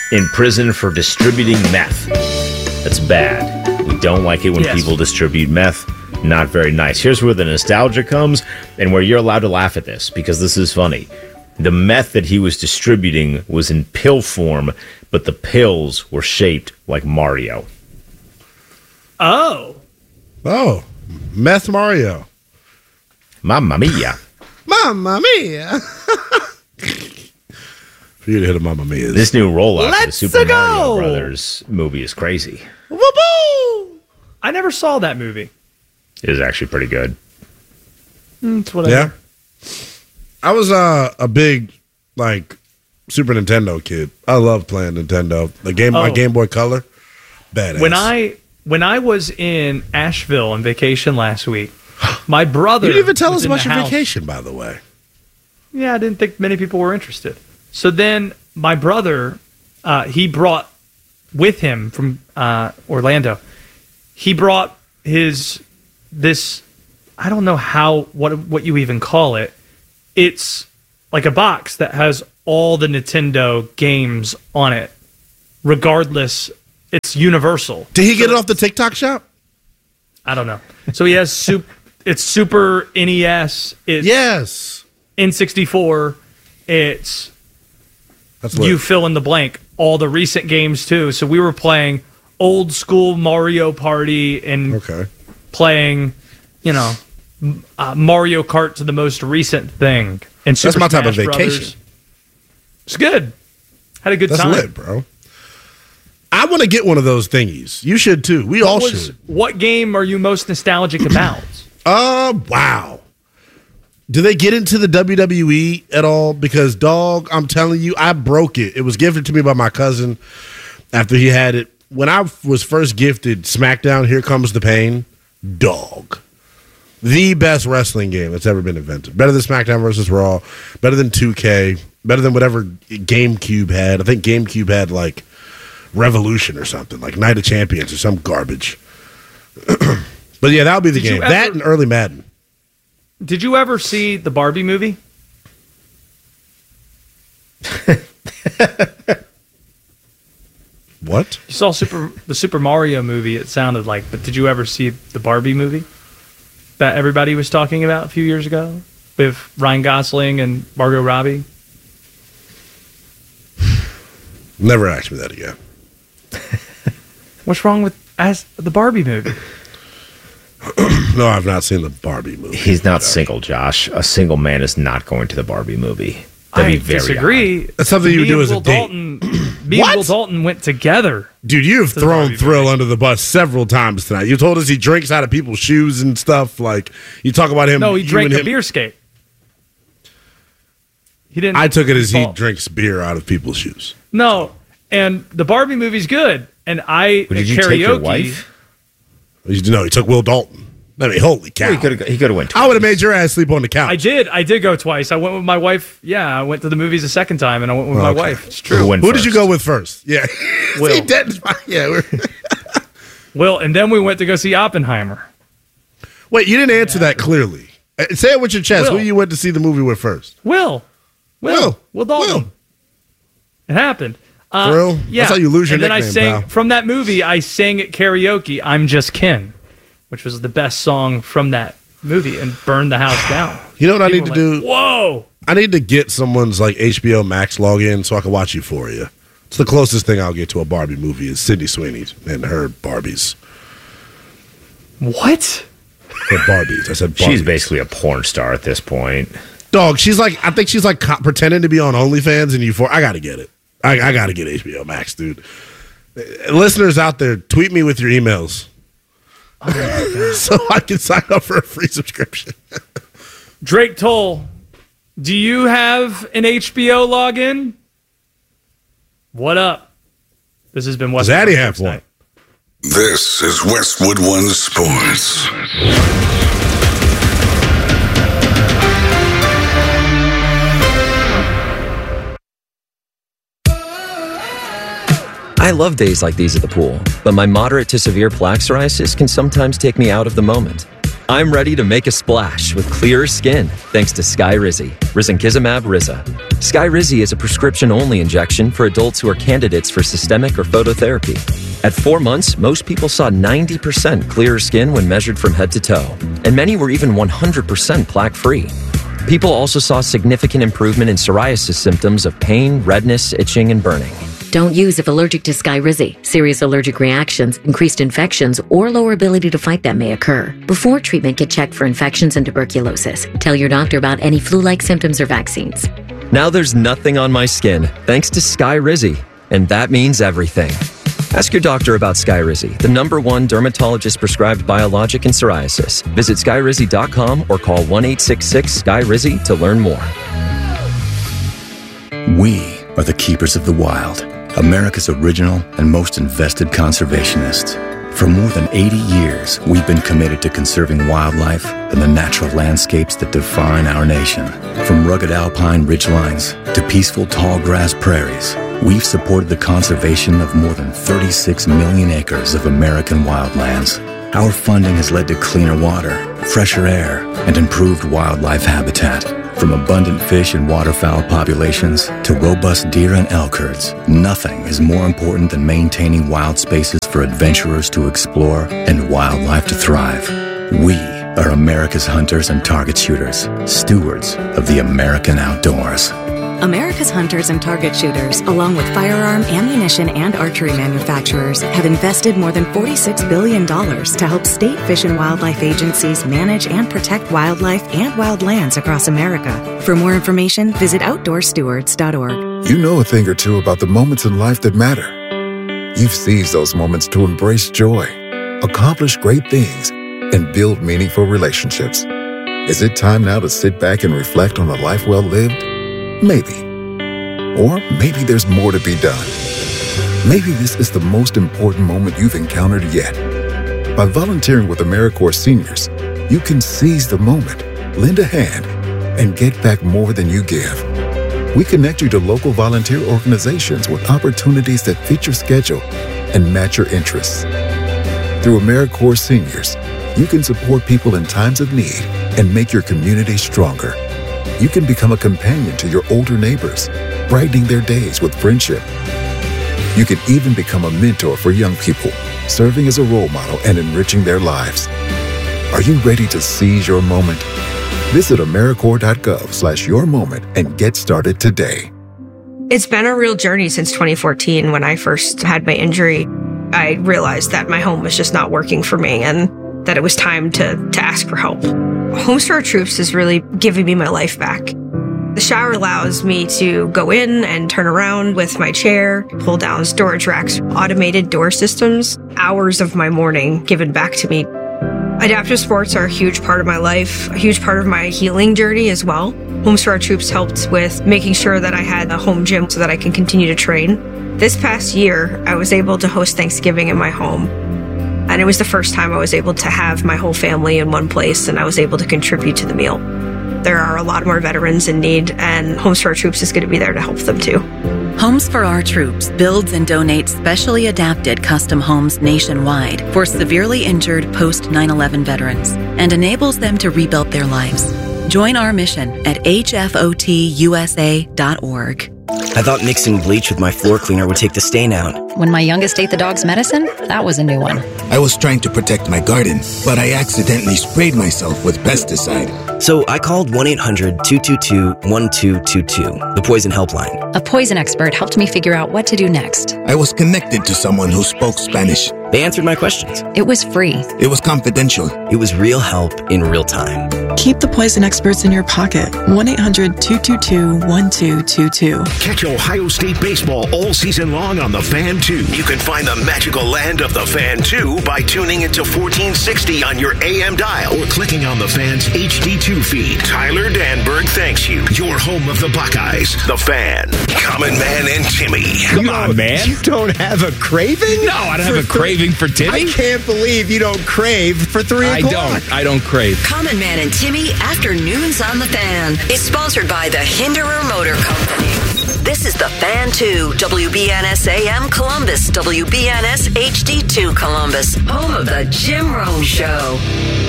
in prison for distributing meth. That's bad. We don't like it when people distribute meth. Not very nice. Here's where the nostalgia comes and where you're allowed to laugh at this, because this is funny. The meth that he was distributing was in pill form, but the pills were shaped like Mario. Oh, Meth Mario. Mamma mia. Mamma mia. For you to hit a Mamma Mia. This new rollout of the Super go. Mario Brothers movie is crazy. Woo-boo! I never saw that movie. It is actually pretty good. It's whatever. Yeah. I was a big, Super Nintendo kid. I love playing Nintendo. My Game Boy Color, badass. When I was in Asheville on vacation last week, my brother... You didn't even tell was us in about the your house. vacation, by the way. Yeah, I didn't think many people were interested. So then my brother, he brought with him from Orlando, he brought this, I don't know what you even call it. It's like a box that has all the Nintendo games on it, regardless. It's universal. Did he get it off the TikTok shop? I don't know. So he has it's Super NES. It's Yes. N64. It's That's lit. you fill in the blank. All the recent games too. So we were playing old school Mario Party and playing, Mario Kart to the most recent thing. And that's my type of Smash vacation. Brothers. It's good. Had a good That's time. lit, bro. I want to get one of those thingies. You should too. We all should. What game are you most nostalgic about? Wow. Do they get into the WWE at all? Because, dog, I'm telling you, I broke it. It was gifted to me by my cousin after he had it. When I was first gifted SmackDown, Here Comes the Pain, dog. The best wrestling game that's ever been invented. Better than SmackDown versus Raw. Better than 2K. Better than whatever GameCube had. I think GameCube had, Revolution or something, like Night of Champions or some garbage. But yeah, that would be the game. That and early Madden. Did you ever see the Barbie movie? What? You saw the Super Mario movie, it sounded like, but did you ever see the Barbie movie that everybody was talking about a few years ago with Ryan Gosling and Margot Robbie? Never ask me that again. What's wrong with the Barbie movie? No, I've not seen the Barbie movie. He's not single, Josh. A single man is not going to the Barbie movie. I disagree. That's something you would do as a date. Me and Will Dalton went together. Dude, you have thrown Thrill under the bus several times tonight. You told us he drinks out of people's shoes and stuff. You talk about him. No, he drank a beer skate. He didn't. I took it as he drinks beer out of people's shoes. No, and the Barbie movie's good. And did you karaoke. Take your wife? No, he took Will Dalton. I mean, holy cow! Well, he could have went. I would have made your ass sleep on the couch. I did go twice. I went with my wife. Yeah, I went to the movies a second time, and I went with my wife. It's true. Who did you go with first? Yeah, Will. See, yeah. Will, and then we went to go see Oppenheimer. Wait, you didn't answer that clearly. Say it with your chest. Will. Who you went to see the movie with first? Will Dalton. Will. It happened. Thrill? Yeah. That's how you lose your and then nickname, I sang pal. from that movie. I sang at karaoke. I'm Just Ken, which was the best song from that movie, and burned the house down. You know what People I need to do? Whoa! I need to get someone's HBO Max login so I can watch Euphoria. It's the closest thing I'll get to a Barbie movie is Sydney Sweeney and her Barbies. What? Her Barbies. I said Barbies. She's basically a porn star at this point. Dog, I think she's pretending to be on OnlyFans and Euphoria. I got to get it. I got to get HBO Max, dude. Listeners out there, tweet me with your emails. So I can sign up for a free subscription. Drake Toll, do you have an HBO login? What up? This has been Westwood. Zaddy have one. This is Westwood One Sports. I love days like these at the pool, but my moderate to severe plaque psoriasis can sometimes take me out of the moment. I'm ready to make a splash with clearer skin thanks to Skyrizi, risankizumab Riza. Skyrizi is a prescription-only injection for adults who are candidates for systemic or phototherapy. At 4 months, most people saw 90% clearer skin when measured from head to toe, and many were even 100% plaque-free. People also saw significant improvement in psoriasis symptoms of pain, redness, itching, and burning. Don't use if allergic to Skyrizi. Serious allergic reactions, increased infections, or lower ability to fight them may occur. Before treatment, get checked for infections and tuberculosis. Tell your doctor about any flu-like symptoms or vaccines. Now there's nothing on my skin thanks to Skyrizi, and that means everything. Ask your doctor about Skyrizi, the #1 dermatologist-prescribed biologic in psoriasis. Visit Skyrizi.com or call 1-866-SKYRIZI to learn more. We are the keepers of the wild, America's original and most invested conservationists. For more than 80 years, we've been committed to conserving wildlife and the natural landscapes that define our nation. From rugged alpine ridgelines to peaceful tall grass prairies, we've supported the conservation of more than 36 million acres of American wildlands. Our funding has led to cleaner water, fresher air, and improved wildlife habitat. From abundant fish and waterfowl populations to robust deer and elk herds, nothing is more important than maintaining wild spaces for adventurers to explore and wildlife to thrive. We are America's hunters and target shooters, stewards of the American outdoors. America's hunters and target shooters, along with firearm, ammunition, and archery manufacturers, have invested more than $46 billion to help state fish and wildlife agencies manage and protect wildlife and wildlands across America. For more information, visit OutdoorStewards.org. You know a thing or two about the moments in life that matter. You've seized those moments to embrace joy, accomplish great things, and build meaningful relationships. Is it time now to sit back and reflect on a life well lived? Maybe. Or maybe there's more to be done. Maybe this is the most important moment you've encountered yet. By volunteering with AmeriCorps Seniors, you can seize the moment, lend a hand, and get back more than you give. We connect you to local volunteer organizations with opportunities that fit your schedule and match your interests. Through AmeriCorps Seniors, you can support people in times of need and make your community stronger. You can become a companion to your older neighbors, brightening their days with friendship. You can even become a mentor for young people, serving as a role model and enriching their lives. Are you ready to seize your moment? Visit AmeriCorps.gov/yourmoment and get started today. It's been a real journey since 2014. When I first had my injury, I realized that my home was just not working for me and that it was time to ask for help. Homes for Our Troops is really giving me my life back. The shower allows me to go in and turn around with my chair, pull down storage racks, automated door systems, hours of my morning given back to me. Adaptive sports are a huge part of my life, a huge part of my healing journey as well. Homes for Our Troops helped with making sure that I had a home gym so that I can continue to train. This past year, I was able to host Thanksgiving in my home. And it was the first time I was able to have my whole family in one place, and I was able to contribute to the meal. There are a lot more veterans in need, and Homes for Our Troops is going to be there to help them too. Homes for Our Troops builds and donates specially adapted custom homes nationwide for severely injured post-9/11 veterans and enables them to rebuild their lives. Join our mission at hfotusa.org. I thought mixing bleach with my floor cleaner would take the stain out. When my youngest ate the dog's medicine, that was a new one. I was trying to protect my garden, but I accidentally sprayed myself with pesticide. So I called 1-800-222-1222, the poison helpline. A poison expert helped me figure out what to do next. I was connected to someone who spoke Spanish. They answered my questions. It was free. It was confidential. It was real help in real time. Keep the poison experts in your pocket. 1-800-222-1222. Catch Ohio State baseball all season long on The Fan 2. You can find the magical land of The Fan 2 by tuning into 1460 on your AM dial or clicking on The Fan's HD2 feed. Tyler Danberg thanks you. Your home of the Buckeyes, The Fan. Common Man and Timmy. Come on, man. You don't have a craving? No, I don't have a craving for Timmy. I can't believe you don't crave for 3 o'clock. I don't crave. Common Man and Timmy Afternoons on The Fan is sponsored by the Hinderer Motor Company. This is The Fan 2, WBNS AM Columbus, WBNS HD2 Columbus, home of the Jim Rome Show.